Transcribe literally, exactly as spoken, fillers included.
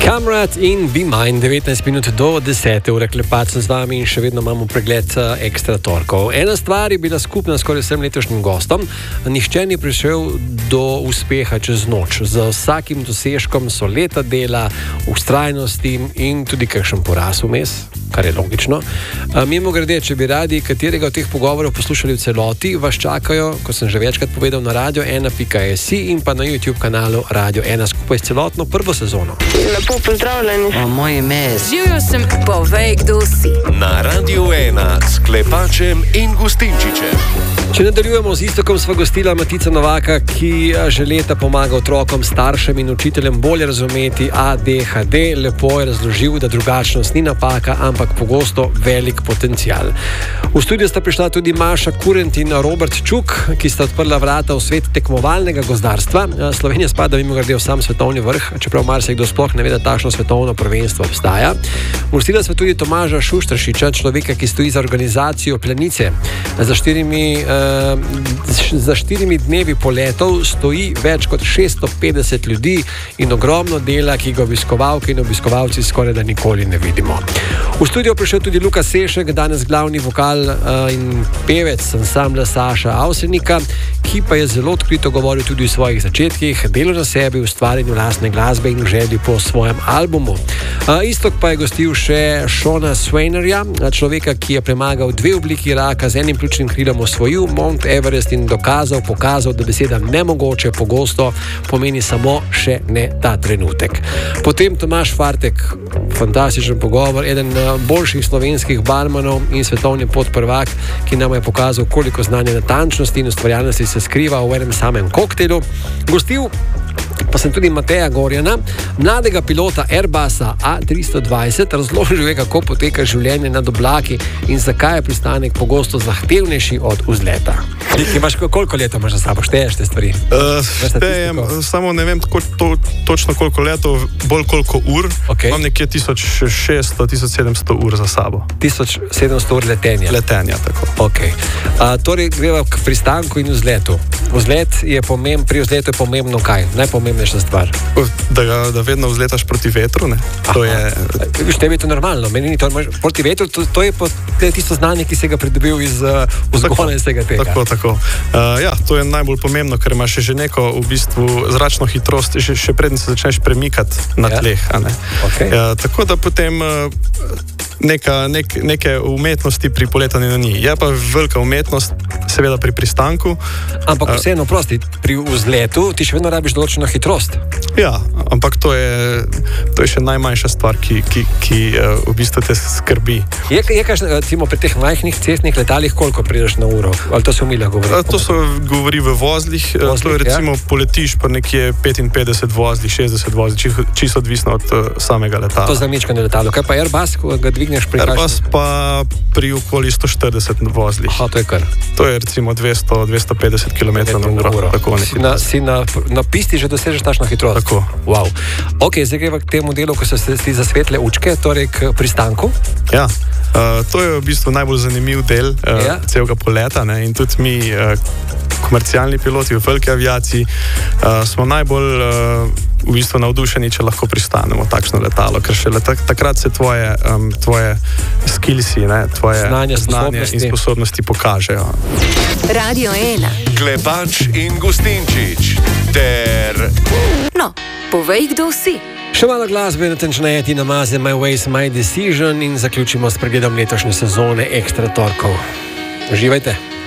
Kamrat in Be Mine, devetnajst minut do desete ure, klepat sem z vami in še vedno imamo pregled ekstra torkov. Ena stvar je bila skupna skoraj vsem letošnjim gostom. Nihče ni prišel do uspeha čez noč. Z vsakim dosežkom so leta dela, ustrajnosti in tudi kakšen poraz vmes, kar je logično. Mimo grede, če bi radi katerega od teh pogovorov poslušali v celoti, vas čakajo, kot sem že večkrat povedal, na radio ena pika si in pa na YouTube kanalu Radio ena skupaj s celotno prvo sezono. Lepo pozdravljeni. O, moje ime je... Živijo sem, povej, kdo si. Na Radio ena s Klepačem in Gustinčičem. Če nadaljujemo z Istokom, sva gostila Matica Novaka, ki že leta pomaga otrokom, staršem in učiteljem bolje razumeti A D H D. Lepo je razložil, da drugačnost ni napaka, ampak pogosto velik potencial. V studio sta prišla tudi Maša Kurent in Robert Čuk, ki sta odprla vrata v svet tekmovalnega gozdarstva. Slovenija spada mimo grede v sam svetovni vrh, čeprav marsikdo sploh ne ve, da takšno svetovno prvenstvo obstaja. Gostila sva tudi Tomaža Šuštaršiča, človeka, ki stoji za organizacijo Planice. Za štirimi, uh, za štirimi dnevi poletov stoji več kot šeststo petdeset ljudi in ogromno dela, ki ga obiskovalke in obiskovalci skoraj da nikoli ne vidimo. V studio prišel tudi Luka Sešek, danes glavni vokal uh, in pevec ansambla Saša Avsenika, ki pa je zelo odkrito govoril tudi o svojih začetkih, delu na sebi, ustvarjanju lastne glasbe in želji po svojem albumu. Uh, Istok pa je gostil še Shona Swainerja, človeka, ki je premagal dve obliki raka, z enim pljučnim krilom osvojil Mount Everest in dokazal, pokazal, da beseda nemogoče pogosto pomeni samo še ne ta trenutek. Potem Tomaž Fartek, fantastičen pogovor, eden boljših slovenskih barmanov in svetovni podprvak, ki nam je pokazal, koliko znanja, natančnosti in ustvarjalnosti se skriva v enem samem koktejlu. Gostil pa sem tudi Mateja Gorjana, mladega pilota Airbusa A tristo dvajset, razložil je, kako poteka življenje nad oblaki in zakaj je pristanek pogosto zahtevnejši od vzleta. Ti imaš koliko leta imaš za sabo? Šteješ te stvari? Uh, štejem, samo ne vem tako, to, točno koliko letov, bolj koliko ur. Okay. Imam nekje tisoč šeststo do tisoč sedemsto ur za sabo. tisoč sedemsto ur letenja? Letenja, tako. Okay. Uh, torej greva k pristanku in vzletu. Vzlet je pomemb, pri vzletu je pomembno kaj? Najpomembnejša stvar? Da, ga, da vedno vzletaš proti vetru, ne? To je... Viš, tebi je to normalno. Meni ni to proti vetru, to, to je pa tisto znanje, ki se ga pridobil iz uh, vzgona in vsega tega. Tako, tako. Uh, ja, to je najbolj pomembno, ker imaš že neko v bistvu zračno hitrost, še, še predtem se začneš premikati na tleh. Ja. A ne? Okay. Uh, tako da potem uh, neka, nek, neke umetnosti pri poletanju ni. Je pa velika umetnost, seveda pri pristanku. Ampak vseeno, prosti, pri vzletu ti še vedno rabiš določeno hitrost. Ja, ampak to je, to je še najmanjša stvar, ki, ki, ki uh, v bistvu te skrbi. Je, je kaj, recimo, pri teh majhnih cestnih letalih, koliko prideš na uro? Ali to se v miljah govori? To se govori v vozlih. vozlih to je recimo, ja? Poletiš pa nekje petinpetdeset vozlih, šestdeset vozlih, čisto odvisno od uh, samega letala. To za mičkanje letalo. Kaj pa Airbus, ko ga dvigneš pri Airbus kašni? Pa pri okoli sto štirideset vozlih. Aha, to je kar. To je recimo dvesto do dvesto petdeset kilometrov na uro. Tako, si na, si na, na pisti že dosežeš tašno hitrost. Tako. Wow. Ok, zdaj greva k temu delu, ko so se ti zasvetle učke, torej k pristanku. Ja, uh, to je v bistvu najbolj zanimiv del uh, ja. celega poleta, ne? In tudi mi, uh, komercialni piloti v veliki aviaciji, uh, smo najbolj uh, v bistvu navdušeni, če lahko pristanemo takšno letalo, ker šele tak, takrat se tvoje, um, tvoje skillsi, ne? Tvoje znanje, znanje in sposobnosti pokažejo. Radio ena. Klepač in Gustinčič ter... No, povej, kdo si. Še malo glasbe, natančneje Tina Maze, My Ways, My Decision in zaključimo s pregledom letošnje sezone ekstra torkov. Uživajte!